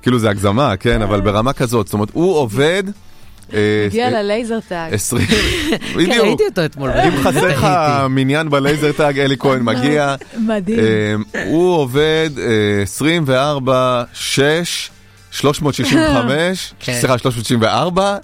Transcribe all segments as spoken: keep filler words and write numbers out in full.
כאילו זה הגזמה, כן, אבל ברמה כזאת, זאת אומרת, הוא עובד... הגיע ללייזר טאג. עשרים, כן, ראיתי אותו אתמול. אם חסר לך מניין בלייזר טאג, אלי כהן מגיע. מדהים. הוא עובד עשרים וארבע שש שלוש מאות שישים וחמש, סליחה, שלוש מאות שישים וארבע,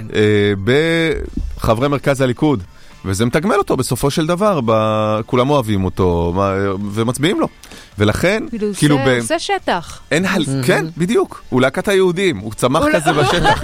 בחברי מרכז הליכוד. וזה מתגמל אותו בסופו של דבר, כולם אוהבים אותו ומצביעים לו. ולכן, כאילו, זה עושה שטח. כן, בדיוק. הוא להקת היהודים, הוא צמח כזה בשטח.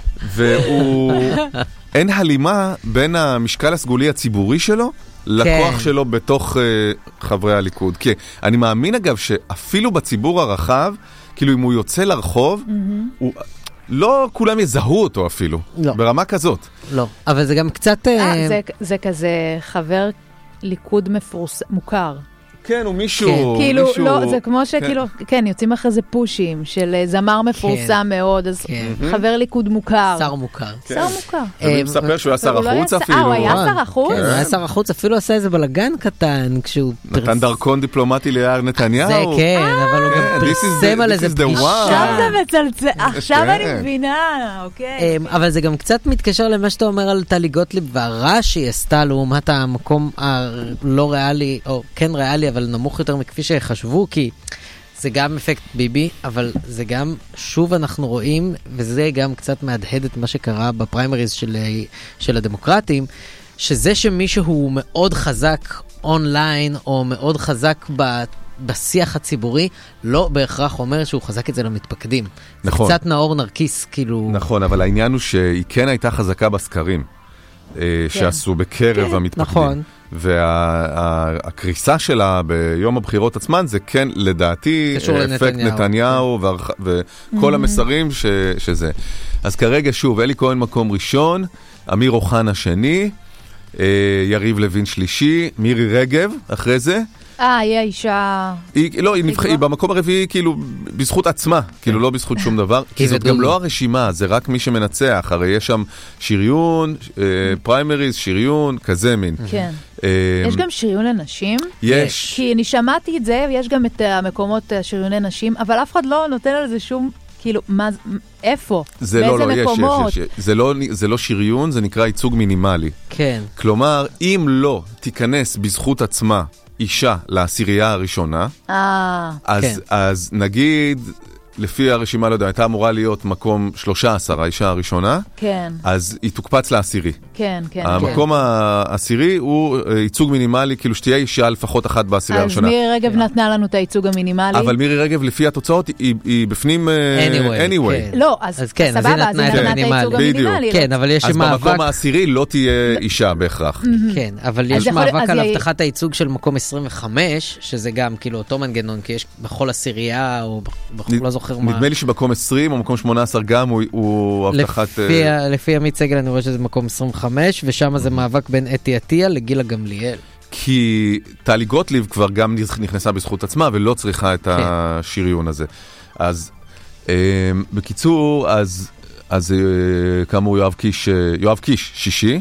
ואין הלימה בין המשקל הסגולי הציבורי שלו, לכוח שלו בתוך חברי הליכוד. כי אני מאמין אגב שאפילו בציבור הרחב, כאילו אם הוא יוצא לרחוב, הוא... לא כולם יזהו אותו אפילו, לא. ברמה כזאת. לא, אבל זה גם קצת... אה, זה, זה כזה חבר ליכוד מפורס... מוכר. כן, הוא מישהו... כן. כאילו, מישהו... לא, זה כמו שכאילו, כן, כן יוצאים אחרי זה פושים של זמר מפורסם כן. מאוד, אז כן. חבר ליכוד מוכר. שר מוכר. כן. שר מוכר. אני מספר שהוא היה שר החוץ אפילו. אה, הוא היה שר החוץ? כן, הוא היה שר החוץ, אפילו עשה איזה בלגן קטן, כשהוא... נתן דרכון דיפלומטי ליאיר נתניהו. זה כן, אבל הוא גם פרסם על איזה פגישה. עכשיו זה מצלצל, עכשיו אני מבינה, אוקיי. אבל זה גם קצת מתקשר למה שאתה אומר על טלי גוטליב, והרע שהיא עשתה לעומת המקום הלא ריאלי, או כן ריאלי, אבל נמוך יותר מכפי שחשבו, כי זה גם אפקט ביבי, אבל זה גם, שוב אנחנו רואים, וזה גם קצת מהדהד את מה שקרה בפריימריז של, של הדמוקרטים, שזה שמישהו מאוד חזק אונליין, או מאוד חזק ב, בשיח הציבורי, לא בהכרח אומר שהוא חזק את זה למתפקדים. נכון. זה קצת נאור נרקיס, כאילו... נכון, אבל העניין הוא שהיא כן הייתה חזקה בסקרים, כן. שעשו בקרב כן. המתפקדים. נכון. והקריסה שלה ביום הבחירות עצמן זה כן לדעתי אפקט נתניהו וכל המסרים שזה. אז כרגע שוב, אלי כהן מקום ראשון, אמיר אוחנה שני, יריב לוין שלישי, מירי רגב אחרי זה. אה, היא האישה... לא, היא במקום הרביעי כאילו בזכות עצמה, כאילו לא בזכות שום דבר, כי זאת גם לא הרשימה, זה רק מי שמנצח, הרי יש שם שריון, פריימריז, שריון, כזה מין. כן. יש גם שריון לנשים? יש. כי אני שמעתי את זה, ויש גם את המקומות שריוני נשים, אבל אף אחד לא נותן על זה שום... כאילו, מה, איפה? זה לא, לא, יש, יש, יש. זה לא, זה לא שריון, זה נקרא ייצוג מינימלי. כן. כלומר, אם לא תיכנס בזכות עצמה אישה לעשירייה הראשונה, אה, אז, כן. אז נגיד, לפי הרשימה, לא יודע, הייתה אמורה להיות מקום שלושה עשר, האישה הראשונה, כן. אז היא תוקפץ לעשירי. כן, כן. המקום כן. העשירי הוא ייצוג מינימלי, כאילו שתהיה אישה לפחות אחת בעשירייה הראשונה. אז מירי רגב כן. נתנה לנו את הייצוג המינימלי. אבל מירי רגב, לפי התוצאות, היא, היא בפנים anyway. anyway. כן. לא, אז, אז כן, סבבה, אז היא נתנה את הייצוג המינימלי. כן, אבל יש אז מאבק... במקום העשירי לא תהיה אישה בהכרח. כן, אבל יש מאבק על הבטחת הייצוג של מקום עשרים וחמש, שזה גם כאילו אותו מנגנון, כי יש בכל עשירייה, או לא זוכר מה. נדמה לי שבמקום עשרים או מקום שמונה עשר גם הוא הבטחת... לפי עמית סגל אני רואה שזה מקום עשרים וחמש, ושם זה מאבק בין אתי עטיה לגילה גמליאל. כי טלי גוטליב כבר גם נכנסה בזכות עצמה, ולא צריכה את השריון הזה. אז בקיצור, אז אז כאמור יואב קיש, יואב קיש, שישי,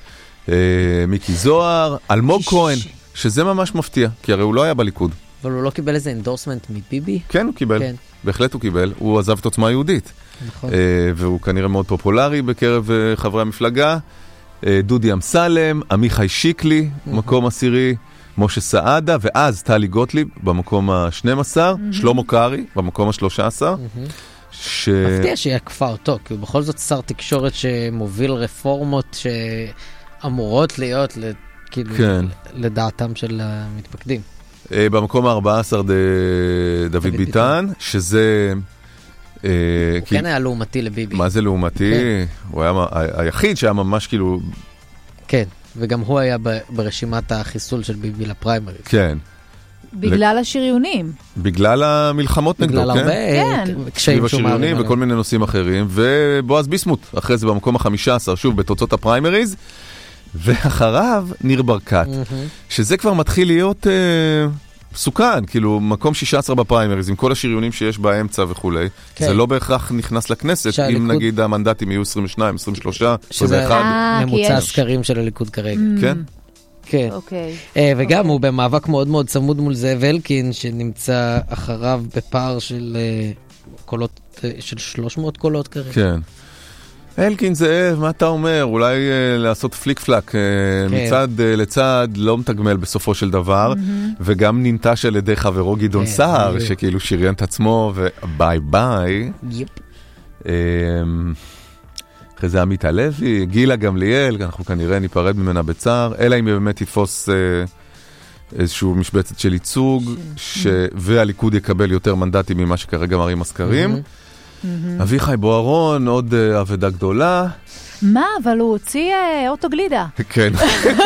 מיקי זוהר, אלמוג כהן, שזה ממש מפתיע, כי הרי הוא לא היה בליכוד. אבל הוא לא קיבל איזה אנדורסמנט מביבי? כן, הוא קיבל. כן. בהחלט הוא קיבל. הוא עזב את עוצמה יהודית. נכון. והוא כנראה מאוד פופולרי בקרב חברי המפלגה. דודי אמסלם, עמיחי שיקלי, מקום עשירי, משה סעדה, ואז טלי גוטליב במקום ה-שנים עשר, שלמה קרעי במקום ה-שלוש עשרה. ש... מפתיע שהיא עקפה אותו, כי הוא בכל זאת שר תקשורת שמוביל רפורמות שאמורות להיות כאילו כן. לדעתם של המתפקדים. במקום ה-ארבע עשרה דוד ביטן, שזה... הוא כן היה לעומתי לביבי. מה זה לעומתי? הוא היה היחיד שהיה ממש כאילו... כן, וגם הוא היה ברשימת החיסול של ביבי לפריימריז. כן. בגלל השריונים. בגלל המלחמות נגדו, כן? בגלל הרבה קשיים השריונים וכל מיני נושאים אחרים. ובועז ביסמוט, אחרי זה במקום ה-חמישה עשר, שוב בתוצאות הפריימריז. ואחריו ניר ברקת, שזה כבר מתחיל להיות סוכן, כאילו מקום שישה עשר בפריימריז, עם כל השריונים שיש באמצע וכו'. זה לא בהכרח נכנס לכנסת, אם נגיד המנדטים יהיו עשרים ושתיים, עשרים ושלוש, עשרים ואחת. ממוצע הסקרים של הליכוד כרגע. כן? כן. וגם הוא במאבק מאוד מאוד צמוד מול זאב אלקין, שנמצא אחריו בפער של קולות של שלוש מאות קולות כרגע. כן. אלקין זאב, מה אתה אומר? אולי uh, לעשות פליק פלק uh, כן. מצד uh, לצד, לא מתגמל בסופו של דבר, mm-hmm. וגם ננטש על ידי חברו גדעון כן, סער, yeah. שכאילו שריין את עצמו, וביי ביי. יפ. Um, אחרי זה עמית הלוי, גילה גמליאל, אנחנו כנראה ניפרד ממנה בצער, אלא אם באמת יתפוס uh, איזשהו משבצת של ייצוג, ש... והליכוד יקבל יותר מנדטים ממה שכרגע מראים הסקרים. Mm-hmm. אביחי בוארון, עוד עבודה גדולה. מה? אבל הוא הוציא אוטוגלידה. כן.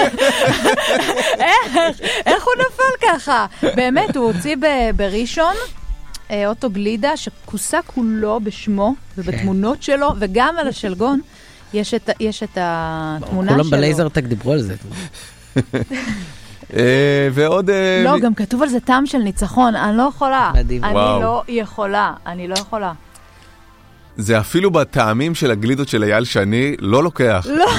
איך? איך הוא נפל ככה? באמת, הוא הוציא בראשון אוטוגלידה שכוסה כולו בשמו ובתמונות שלו, וגם על השלגון יש את התמונה שלו. כולם בלייזר טק דיברו על זה. ועוד... לא, גם כתוב על זה טעם של ניצחון. אני לא יכולה. מדהים. אני לא יכולה. אני לא יכולה. זה אפילו בטעמים של הגלידות של אייל שני, לא לוקח. לא.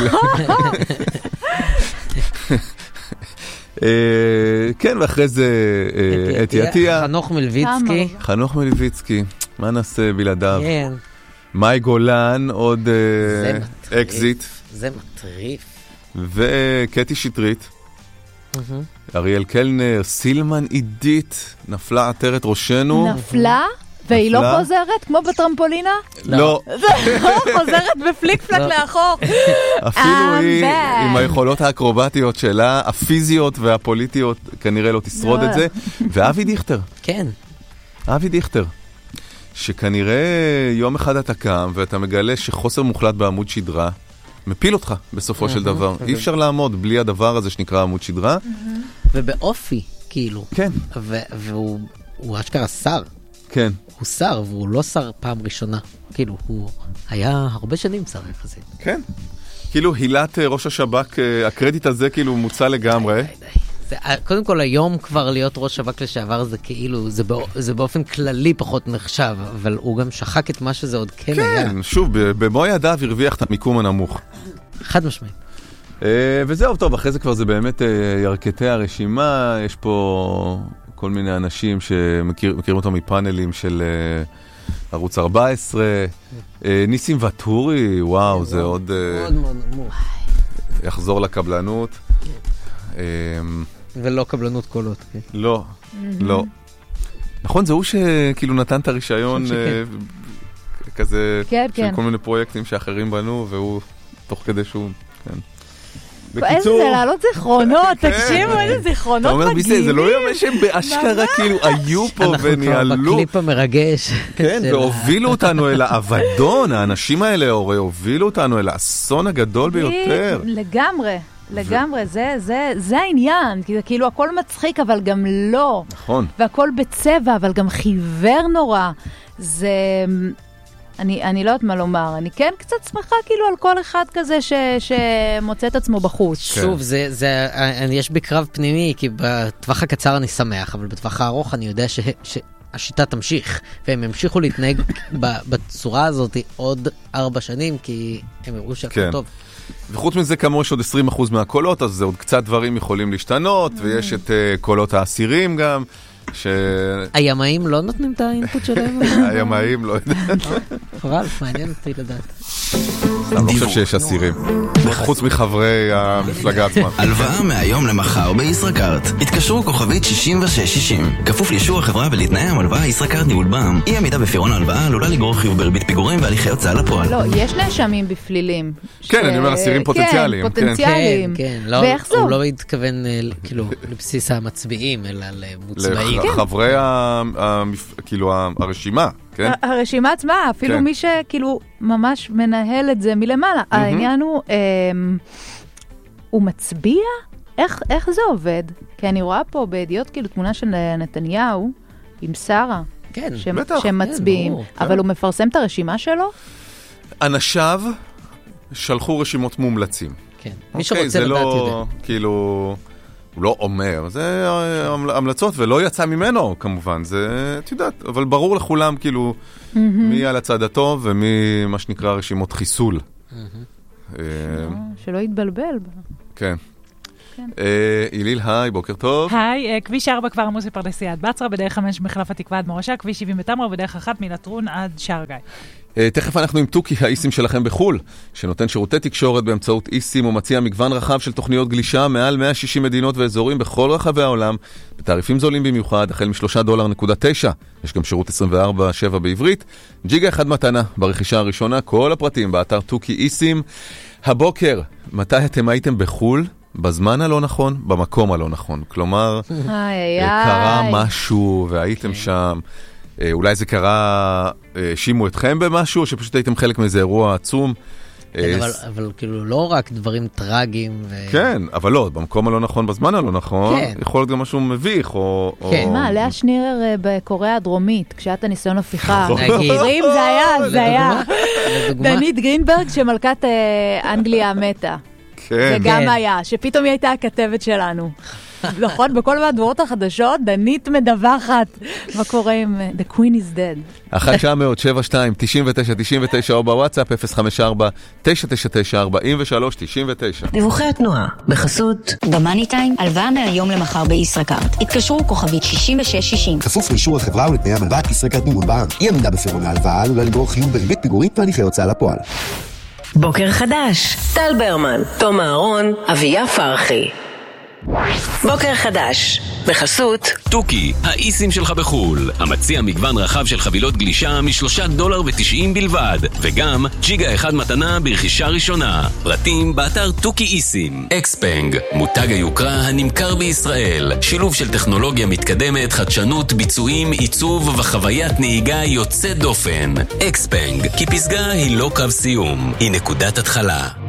כן, ואחרי זה אתי עטיה. חנוך מלביצקי. חנוך מלביצקי. מה נעשה בלעדיו? כן. מאי גולן, עוד אקזיט. זה מטריף. וקטי שטרית. אריאל קלנר, סילמן עידית, נפלה עטרת ראשנו. נפלה? והיא לא חוזרת כמו בטרמפולינה? לא. חוזרת בפליק פלק לאחור. אפילו היא, עם היכולות האקרובטיות שלה, הפיזיות והפוליטיות, כנראה לא תשרוד את זה. ואבי דיכטר. כן. אבי דיכטר. שכנראה יום אחד אתה קם, ואתה מגלה שחוסר מוחלט בעמוד שדרה, מפיל אותך בסופו של דבר. אי אפשר לעמוד בלי הדבר הזה שנקרא עמוד שדרה. ובאופי, כאילו. כן. והוא אשכרה שר. כן. הוא שר, והוא לא שר פעם ראשונה. כאילו, הוא היה הרבה שנים שר יחסית. כן. כאילו, הילת ראש השב"כ, הקרדיט הזה כאילו מוצא לגמרי. די, די, די. זה, קודם כל, היום כבר להיות ראש שב"כ לשעבר זה כאילו, זה, בא, זה באופן כללי פחות נחשב, אבל הוא גם שחק את מה שזה עוד כן, כן היה. כן, שוב, במו ידיו הרוויח את המיקום הנמוך. חד משמעית. וזהו, טוב, אחרי זה כבר זה באמת ירכתי הרשימה, יש פה... כל מיני אנשים שמכירים אותו מפאנלים של ערוץ ארבע עשרה, ניסים וטורי, וואו, זה עוד... מאוד מאוד נמוך. יחזור לקבלנות. ולא קבלנות קולות. לא, לא. נכון, זה הוא שכאילו נתן את הרישיון כזה, של כל מיני פרויקטים שאחרים בנו, והוא תוך כדי שהוא... איזה זה לעלות זיכרונות, תקשיבו, איזה זיכרונות מגעילים. זה לא יאמן שהם באשכרה כאילו היו פה וניהלו. אנחנו כבר בקליפ המרגש. כן, והובילו אותנו אל האבדון, האנשים האלה הובילו אותנו אל האסון הגדול ביותר. לגמרי, לגמרי, זה העניין, כאילו הכל מצחיק אבל גם לא. נכון. והכל בצבע אבל גם חיוור נורא. זה... אני, אני לא יודעת מה לומר, אני כן קצת שמחה כאילו על כל אחד כזה ש, שמוצא את עצמו בחוץ. כן. שוב, זה, זה, אני, יש בקרב פנימי, כי בטווח הקצר אני שמח, אבל בטווח הארוך אני יודע ש, שהשיטה תמשיך, והם ימשיכו להתנהג בצורה הזאת עוד ארבע שנים, כי הם יראו שהכל כן. טוב. וחוץ מזה כמו יש עוד עשרים אחוז מהקולות, אז זה עוד קצת דברים יכולים להשתנות, ויש את uh, קולות האסירים גם, ש... הימאים לא נותנים את האינפוט שלהם? הימאים לא יודעים. חבל, מעניין אותי לדעת. אני לא חושב שיש אסירים. חוץ מחברי המפלגה עצמה. הלוואה מהיום למחר בישראכרט. התקשרו כוכבית שישים ושש שישים. כפוף לאישור החברה ולתנאי המלוואה ישראכרט ניהול בע"מ. אי עמידה בפירעון ההלוואה עלולה לגרור חיוב בריבית פיגורים והליכי הוצאה לפועל. לא, יש נאשמים בפלילים. כן, אני אומר אסירים פוטנציאליים. כן, פוטנציאליים. כן, כן. הוא לא התכוון כאילו לבסיס המצביעים, אלא למוצבעים. חברי כאילו הרשימה. הרשימה עצמה, אפילו מי שכאילו ממש מנהל את זה מלמעלה. העניין הוא, הוא מצביע? איך זה עובד? כי אני רואה פה בידיעות כאילו תמונה של נתניהו עם שרה. כן, בטח. שהם מצביעים. אבל הוא מפרסם את הרשימה שלו? אנשיו שלחו רשימות מומלצים. כן. מי שרוצה לדעת יודע. כאילו... הוא לא אומר, זה המלצות, ולא יצא ממנו, כמובן, זה, את יודעת, אבל ברור לכולם, כאילו, מי על הצד הטוב, ומי, מה שנקרא, רשימות חיסול. שלא יתבלבל. כן. איליל, היי, בוקר טוב. היי, כביש ארבע כבר עמוס לפרדסיה עד בצרה, בדרך חמש מחלף התקווה עד מורשה, כביש שבעים בתמרה, בדרך אחת מלטרון עד שער גיא. תכף אנחנו עם טוקי, האיסים שלכם בחול, שנותן שירותי תקשורת באמצעות איסים ומציע מגוון רחב של תוכניות גלישה מעל מאה ושישים מדינות ואזורים בכל רחבי העולם, בתעריפים זולים במיוחד, החל משלושה דולר נקודה תשע. יש גם שירות עשרים וארבע שבע בעברית. ג'יגה אחד מתנה ברכישה הראשונה, כל הפרטים באתר טוקי איסים. הבוקר, מתי אתם הייתם בחול? בזמן הלא נכון, במקום הלא נכון. כלומר, קרה משהו והייתם שם. אולי זה קרה, שימו אתכם במשהו, או שפשוט הייתם חלק מאיזה אירוע עצום. כן, אבל, אבל כאילו לא רק דברים טרגיים. ו... כן, אבל לא, במקום הלא נכון, בזמן הלא נכון, כן. יכול להיות גם משהו מביך, או... כן. או... מה, לאה שנירר בקוריאה הדרומית, כשהייתה ניסיון הפיכה. נגיד. זה היה, זה היה. דנית גרינברג, שמלכת אנגליה מתה. כן. זה גם היה, שפתאום היא הייתה הכתבת שלנו. נכון, בכל מהדברות החדשות, דנית מדווחת מה קורה עם The Queen is Dead. אחת תשע אפס אפס שבע שתיים תשעים ותשע תשעים ותשע או בוואטסאפ אפס חמש ארבע תשע תשע תשע ארבעים ושלוש תשעים ותשע. דיווחי התנועה בחסות במאני טיים, הלוואה מהיום למחר בישראכרט. התקשרו כוכבית שישים ושש שישים. כפוף לאישור החברה ולתנאי המלווה ישראכרט ניהול בנק. אי עמידה בפירעון ההלוואה עלולה לגרור חיוב בריבית פיגורים והליכי הוצאה לפועל. בוקר חדש. טל ברמן, תום אהרון, אביה פרחי. בוקר חדש, בחסות טוקי, האיסים שלך בחול, המציע מגוון רחב של חבילות גלישה משלושה דולר ותשעים בלבד, וגם ג'יגה אחד מתנה ברכישה ראשונה. פרטים באתר טוקי איסים. אקספנג, מותג היוקרה הנמכר בישראל, שילוב של טכנולוגיה מתקדמת, חדשנות, ביצועים, עיצוב וחוויית נהיגה יוצאת דופן. אקספנג, כי פסגה היא לא קו סיום, היא נקודת התחלה.